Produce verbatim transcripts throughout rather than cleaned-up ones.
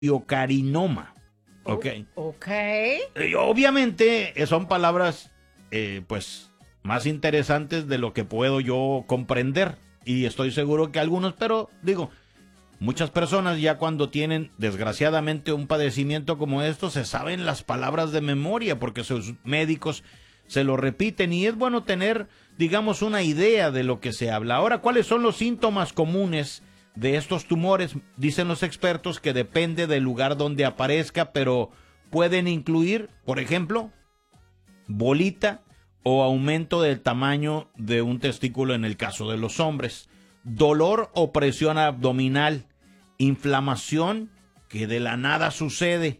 angiocarinoma. Ok. Oh, ok. Y obviamente eh, son palabras, eh, pues, más interesantes de lo que puedo yo comprender. Y estoy seguro que algunos, pero digo, muchas personas ya cuando tienen, desgraciadamente, un padecimiento como esto, se saben las palabras de memoria porque sus médicos se lo repiten y es bueno tener, digamos, una idea de lo que se habla. Ahora, ¿cuáles son los síntomas comunes de estos tumores? Dicen los expertos que depende del lugar donde aparezca, pero pueden incluir, por ejemplo, bolita o aumento del tamaño de un testículo en el caso de los hombres, dolor o presión abdominal, inflamación que de la nada sucede,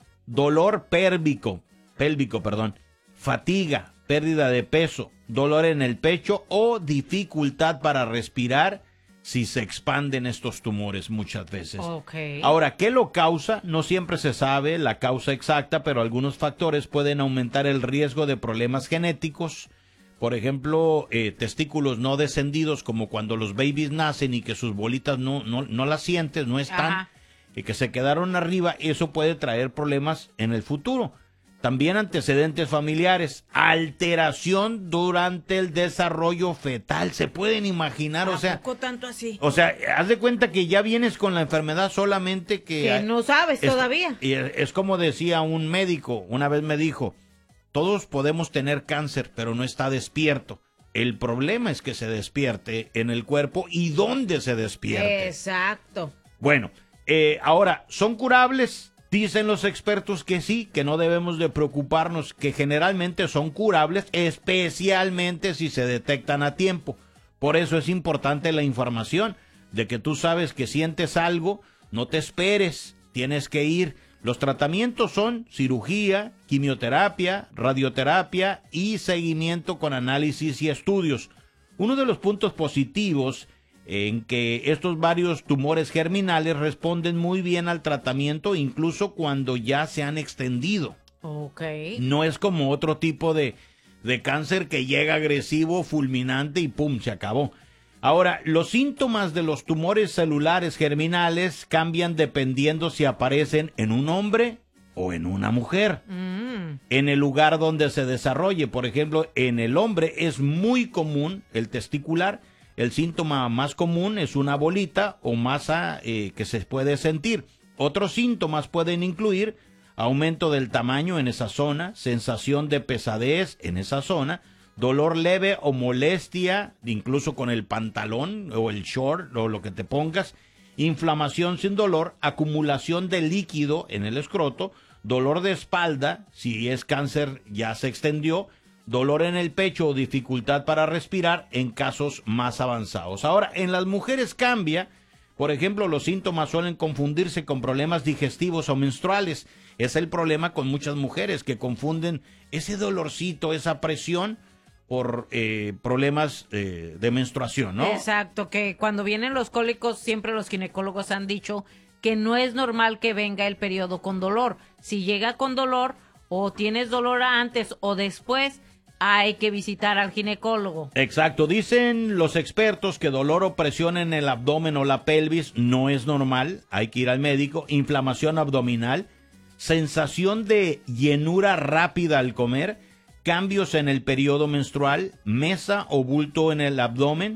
dolor pélvico, pélvico, perdón, fatiga, pérdida de peso, dolor en el pecho o dificultad para respirar si se expanden estos tumores muchas veces. Okay. Ahora, ¿qué lo causa? No siempre se sabe la causa exacta, pero algunos factores pueden aumentar el riesgo de problemas genéticos. Por ejemplo, eh, testículos no descendidos, como cuando los babies nacen y que sus bolitas no, no, no las sientes, no están, Ajá. y que se quedaron arriba, eso puede traer problemas en el futuro. También antecedentes familiares, alteración durante el desarrollo fetal, se pueden imaginar, o sea, ¿Tampoco tanto así? O sea, haz de cuenta que ya vienes con la enfermedad solamente que... Que no sabes es, todavía. Y es, es como decía un médico, una vez me dijo, todos podemos tener cáncer, pero no está despierto. El problema es que se despierte en el cuerpo y dónde se despierte. Exacto. Bueno, eh, ahora, ¿son curables? Dicen los expertos que sí, que no debemos de preocuparnos, que generalmente son curables, especialmente si se detectan a tiempo. Por eso es importante la información de que tú sabes que sientes algo, no te esperes, tienes que ir. Los tratamientos son cirugía, quimioterapia, radioterapia y seguimiento con análisis y estudios. Uno de los puntos positivos en que estos varios tumores germinales responden muy bien al tratamiento, incluso cuando ya se han extendido. Okay. No es como otro tipo de, de cáncer que llega agresivo, fulminante y pum, se acabó. Ahora, los síntomas de los tumores celulares germinales cambian dependiendo si aparecen en un hombre o en una mujer. Mm. En el lugar donde se desarrolle, por ejemplo, en el hombre es muy común el testicular. El síntoma más común es una bolita o masa eh, que se puede sentir. Otros síntomas pueden incluir aumento del tamaño en esa zona, sensación de pesadez en esa zona, dolor leve o molestia, incluso con el pantalón o el short o lo que te pongas, inflamación sin dolor, acumulación de líquido en el escroto, dolor de espalda, si es cáncer ya se extendió, dolor en el pecho o dificultad para respirar en casos más avanzados. Ahora, en las mujeres cambia. Por ejemplo, los síntomas suelen confundirse con problemas digestivos o menstruales. Es el problema con muchas mujeres que confunden ese dolorcito, esa presión por eh, problemas eh, de menstruación, ¿no? Exacto, que cuando vienen los cólicos, siempre los ginecólogos han dicho que no es normal que venga el periodo con dolor. Si llega con dolor o tienes dolor antes o después, hay que visitar al ginecólogo. Exacto, dicen los expertos que dolor o presión en el abdomen o la pelvis no es normal, hay que ir al médico, inflamación abdominal, sensación de llenura rápida al comer, cambios en el periodo menstrual, mesa o bulto en el abdomen,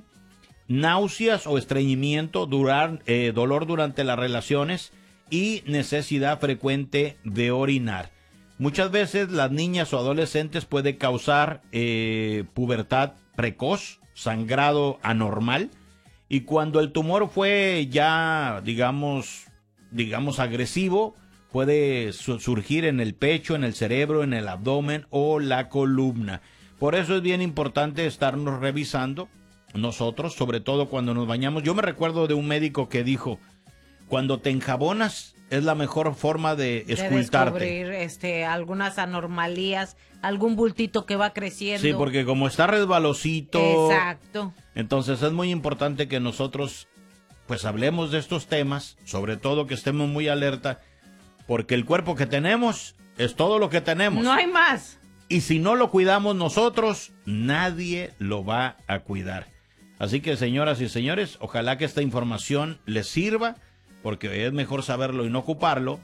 náuseas o estreñimiento, durar, eh, dolor durante las relaciones y necesidad frecuente de orinar. Muchas veces las niñas o adolescentes puede causar eh, pubertad precoz, sangrado anormal, y cuando el tumor fue ya, digamos, digamos agresivo, puede su- surgir en el pecho, en el cerebro, en el abdomen o la columna. Por eso es bien importante estarnos revisando nosotros, sobre todo cuando nos bañamos. Yo me recuerdo de un médico que dijo, cuando te enjabonas, es la mejor forma de escultarte. De descubrir este, algunas anormalías, algún bultito que va creciendo. Sí, porque como está resbalosito. Exacto. Entonces es muy importante que nosotros pues hablemos de estos temas, sobre todo que estemos muy alerta, porque el cuerpo que tenemos es todo lo que tenemos. No hay más. Y si no lo cuidamos nosotros, nadie lo va a cuidar. Así que, señoras y señores, ojalá que esta información les sirva porque es mejor saberlo y no ocuparlo